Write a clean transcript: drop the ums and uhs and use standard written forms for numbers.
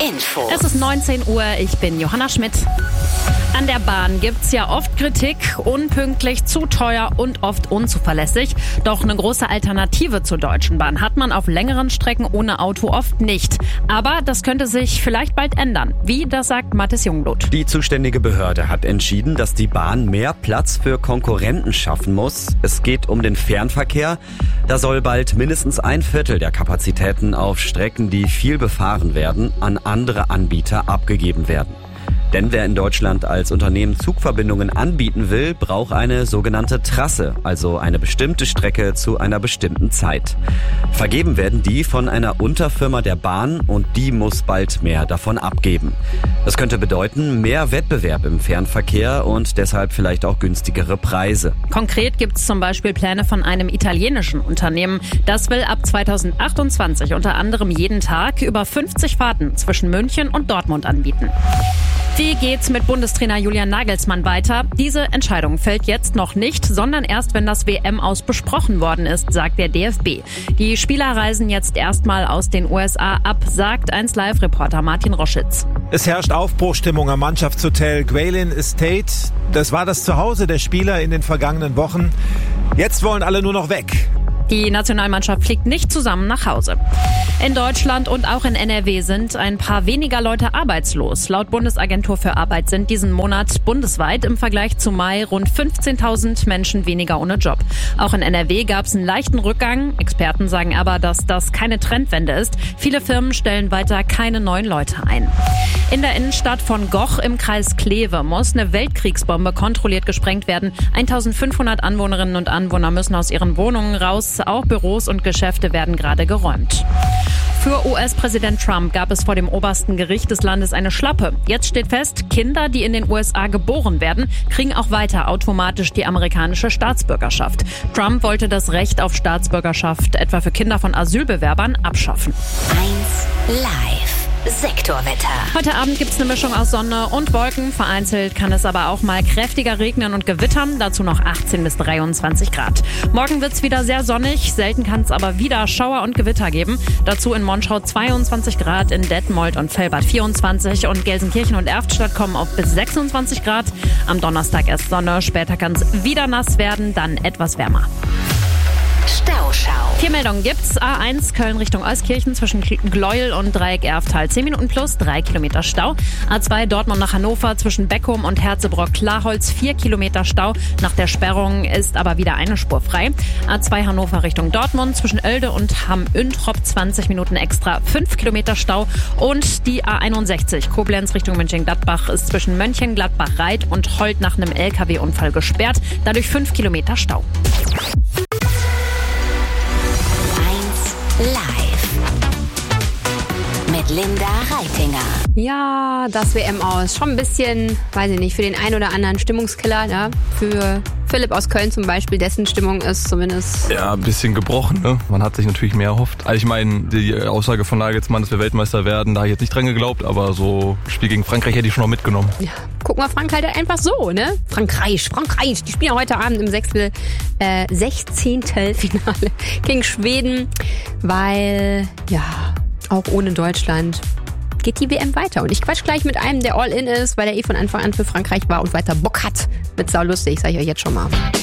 Info. Es ist 19 Uhr, ich bin Johanna Schmidt. An der Bahn gibt's ja oft Kritik, unpünktlich, zu teuer und oft unzuverlässig. Doch eine große Alternative zur Deutschen Bahn hat man auf längeren Strecken ohne Auto oft nicht. Aber das könnte sich vielleicht bald ändern. Wie, das sagt Mathis Jungblut. Die zuständige Behörde hat entschieden, dass die Bahn mehr Platz für Konkurrenten schaffen muss. Es geht um den Fernverkehr. Da soll bald mindestens 1/4 der Kapazitäten auf Strecken, die viel befahren werden, an andere Anbieter abgegeben werden. Denn wer in Deutschland als Unternehmen Zugverbindungen anbieten will, braucht eine sogenannte Trasse, also eine bestimmte Strecke zu einer bestimmten Zeit. Vergeben werden die von einer Unterfirma der Bahn und die muss bald mehr davon abgeben. Das könnte bedeuten, mehr Wettbewerb im Fernverkehr und deshalb vielleicht auch günstigere Preise. Konkret gibt es zum Beispiel Pläne von einem italienischen Unternehmen. Das will ab 2028 unter anderem jeden Tag über 50 Fahrten zwischen München und Dortmund anbieten. Wie geht's mit Bundestrainer Julian Nagelsmann weiter? Diese Entscheidung fällt jetzt noch nicht, sondern erst, wenn das WM-Aus besprochen worden ist, sagt der DFB. Die Spieler reisen jetzt erstmal aus den USA ab, sagt 1Live-Reporter Martin Roschitz. Es herrscht Aufbruchstimmung am Mannschaftshotel Gwaylin Estate. Das war das Zuhause der Spieler in den vergangenen Wochen. Jetzt wollen alle nur noch weg. Die Nationalmannschaft fliegt nicht zusammen nach Hause. In Deutschland und auch in NRW sind ein paar weniger Leute arbeitslos. Laut Bundesagentur für Arbeit sind diesen Monat bundesweit im Vergleich zu Mai rund 15.000 Menschen weniger ohne Job. Auch in NRW gab es einen leichten Rückgang. Experten sagen aber, dass das keine Trendwende ist. Viele Firmen stellen weiter keine neuen Leute ein. In der Innenstadt von Goch im Kreis Kleve muss eine Weltkriegsbombe kontrolliert gesprengt werden. 1.500 Anwohnerinnen und Anwohner müssen aus ihren Wohnungen raus. Auch Büros und Geschäfte werden gerade geräumt. Für US-Präsident Trump gab es vor dem obersten Gericht des Landes eine Schlappe. Jetzt steht fest, Kinder, die in den USA geboren werden, kriegen auch weiter automatisch die amerikanische Staatsbürgerschaft. Trump wollte das Recht auf Staatsbürgerschaft etwa für Kinder von Asylbewerbern abschaffen. 1Live. Sektorwetter. Heute Abend gibt es eine Mischung aus Sonne und Wolken. Vereinzelt kann es aber auch mal kräftiger regnen und gewittern. Dazu noch 18 bis 23 Grad. Morgen wird es wieder sehr sonnig. Selten kann es aber wieder Schauer und Gewitter geben. Dazu in Monschau 22 Grad, in Detmold und Velbert 24 und Gelsenkirchen und Erftstadt kommen auf bis 26 Grad. Am Donnerstag erst Sonne, später kann es wieder nass werden, dann etwas wärmer. Stauschau. 4 Meldungen gibt's. A1 Köln Richtung Euskirchen zwischen Gleuel und Dreieck Erftal 10 Minuten plus, 3 Kilometer Stau. A2 Dortmund nach Hannover zwischen Beckum und Herzebrock-Klarholz 4 Kilometer Stau. Nach der Sperrung ist aber wieder eine Spur frei. A2 Hannover Richtung Dortmund zwischen Oelde und Hamm-Üntrop 20 Minuten extra, 5 Kilometer Stau. Und die A61 Koblenz Richtung Mönchengladbach ist zwischen Mönchengladbach-Reit und Holt nach einem LKW-Unfall gesperrt. Dadurch 5 Kilometer Stau. Live mit Linda Reitinger. Ja, das WM-Aus. Schon ein bisschen, weiß ich nicht, für den einen oder anderen Stimmungskiller. Ja? Für Philipp aus Köln zum Beispiel, dessen Stimmung ist zumindest... Ja, ein bisschen gebrochen. Ne? Man hat sich natürlich mehr erhofft. Also ich meine, die Aussage von Nagelsmann, dass wir Weltmeister werden, da habe ich jetzt nicht dran geglaubt. Aber so ein Spiel gegen Frankreich hätte ich schon noch mitgenommen. Ja, gucken wir Frankreich halt einfach so, ne? Frankreich. Die spielen heute Abend im 16. Finale gegen Schweden. Weil, ja, auch ohne Deutschland geht die WM weiter. Und ich quatsch gleich mit einem, der All-In ist, weil er von Anfang an für Frankreich war und weiter Bock hat. Wird saulustig, sag ich euch jetzt schon mal.